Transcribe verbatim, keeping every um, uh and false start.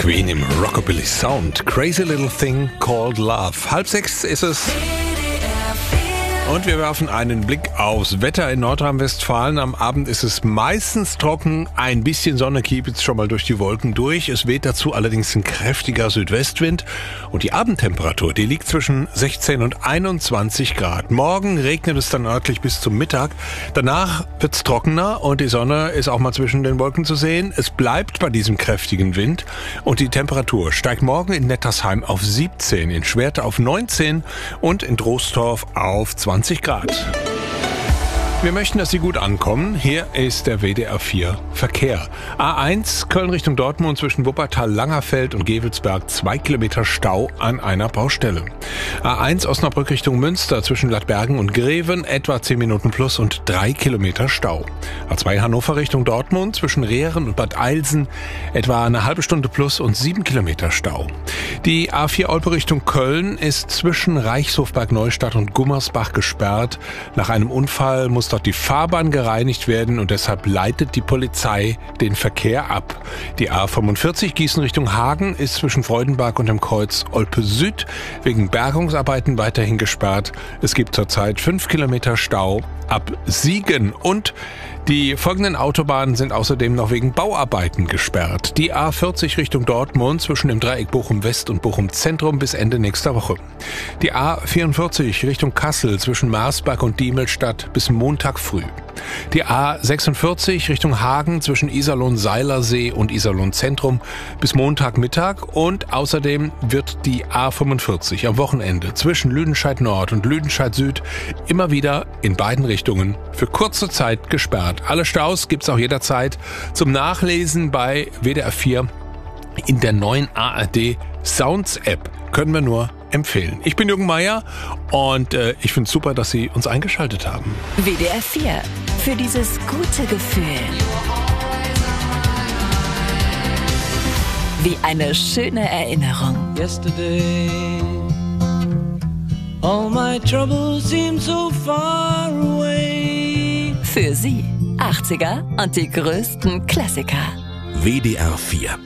Queen im Rockabilly Sound. Crazy Little Thing Called Love. Halb sechs ist es. Und wir werfen einen Blick aufs Wetter in Nordrhein-Westfalen. Am Abend ist es meistens trocken. Ein bisschen Sonne kiepelt schon mal durch die Wolken durch. Es weht dazu allerdings ein kräftiger Südwestwind. Und die Abendtemperatur, die liegt zwischen sechzehn und einundzwanzig Grad. Morgen regnet es dann örtlich bis zum Mittag. Danach wird es trockener und die Sonne ist auch mal zwischen den Wolken zu sehen. Es bleibt bei diesem kräftigen Wind. Und die Temperatur steigt morgen in Nettersheim auf siebzehn, in Schwerte auf neunzehn und in Troisdorf auf zwanzig Grad. Wir möchten, dass Sie gut ankommen. Hier ist der W D R vier Verkehr. A eins Köln Richtung Dortmund zwischen Wuppertal, Langerfeld und Gevelsberg. Zwei Kilometer Stau an einer Baustelle. A eins Osnabrück Richtung Münster zwischen Lattbergen und Greven. Etwa zehn Minuten plus und drei Kilometer Stau. A zwei Hannover Richtung Dortmund zwischen Rehren und Bad Eilsen. Etwa eine halbe Stunde plus und sieben Kilometer Stau. Die A vier Olpe Richtung Köln ist zwischen Reichshofberg Neustadt und Gummersbach gesperrt. Nach einem Unfall muss dort die Fahrbahn gereinigt werden und deshalb leitet die Polizei den Verkehr ab. Die A fünfundvierzig Gießen Richtung Hagen ist zwischen Freudenberg und dem Kreuz Olpe Süd wegen Bergungsarbeiten weiterhin gesperrt. Es gibt zurzeit fünf Kilometer Stau ab Siegen und die folgenden Autobahnen sind außerdem noch wegen Bauarbeiten gesperrt. Die A vierzig Richtung Dortmund zwischen dem Dreieck Bochum West und Bochum Zentrum bis Ende nächster Woche. Die A vierundvierzig Richtung Kassel zwischen Marsberg und Diemelstadt bis Montag früh. Die A sechsundvierzig Richtung Hagen zwischen Iserlohn-Seilersee und Iserlohn-Zentrum bis Montagmittag und außerdem wird die A fünfundvierzig am Wochenende zwischen Lüdenscheid Nord und Lüdenscheid Süd immer wieder in beiden Richtungen für kurze Zeit gesperrt. Alle Staus gibt's auch jederzeit zum Nachlesen bei W D R vier in der neuen A R D Sounds App. Können wir nur empfehlen. Ich bin Jürgen Meier und äh, ich finde es super, dass Sie uns eingeschaltet haben. W D R vier. Für dieses gute Gefühl. Wie eine schöne Erinnerung. Yesterday, all my troubles seem so far away. Für Sie achtziger und die größten Klassiker. W D R vier